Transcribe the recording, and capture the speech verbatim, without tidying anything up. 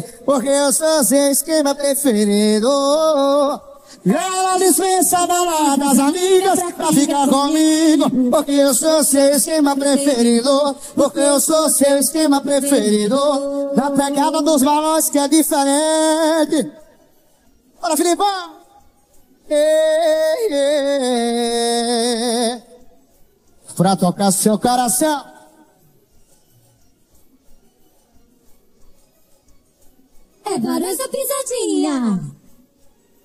porque eu sou seu esquema preferido. Ela dispensa a balada das amigas pra ficar comigo, porque eu sou seu esquema preferido, porque eu sou seu esquema preferido. Da pegada dos balões que é diferente. Bora, Filipão! Ei, ei, pra tocar seu coração. É Barões da Pisadinha.